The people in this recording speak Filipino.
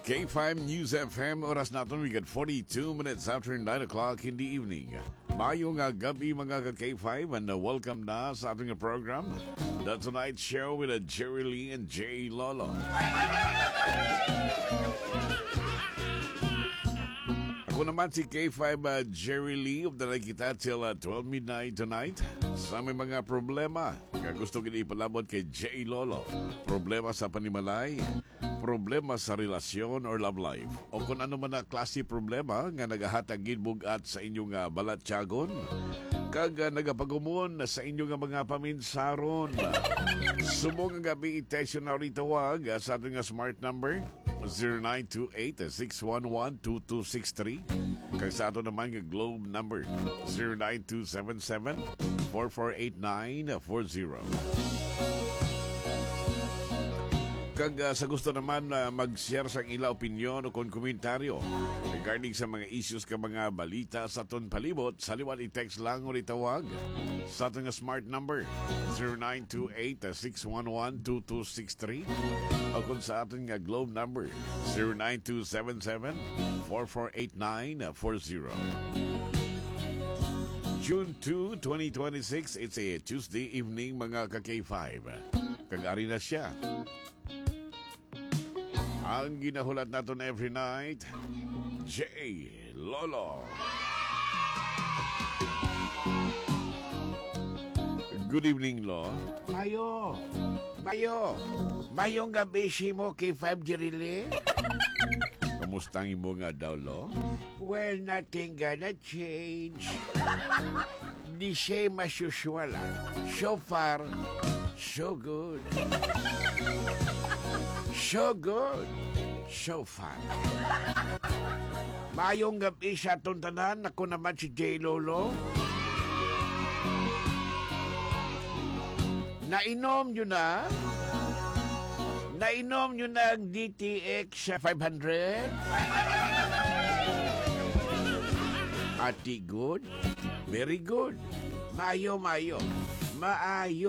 K5 News FM, oras natin, we got 42 minutes after 9 o'clock in the evening. Mayong gabi mga ka-K5 and welcome na sa ating program, The Tonight Show with Jerry Lee and Jay Lolo. Ako naman si K5 Jerry Lee of the kita till 12 midnight tonight. Sa may mga problema, gusto ko ipalabot kay Jay Lolo. Problema sa panimalay, problema sa relasyon or love life, o kung ano man na klase problema nga nagahatag bugat sa inyong balatyagon, kag nagapagumon sa inyong mga paminsaron. Sumong nga gabi i-text na rito sa ating smart number 0928-611-2263. Kag sa ato naman yung Globe number 09277-448940. Kag sa gusto naman mag-share sa ila opinyon o kung komentaryo regarding sa mga issues ka mga balita sa aton palibot, sa liwan i-text lang o itawag sa ating smart number 0928-611-2263 o kung sa ating Globe number 09277-448940. June 2, 2026, it's a Tuesday evening mga ka-K5. Kag-ari na siya. Ang ginahulat natin every night, Jay Lolo. Good evening, Lo. Mayong gabi si mo kay 5 Jirili. Kamustang mo nga daw, Lo? Well, nothing gonna change. The same as usual. So far, so good. So good. So fun. Mayong gabi sa atong tanan. Ako naman si Jay Lolo. Nainom nyo na? Nainom nyo na ang DTX 500? Ati good? Very good. Maayo.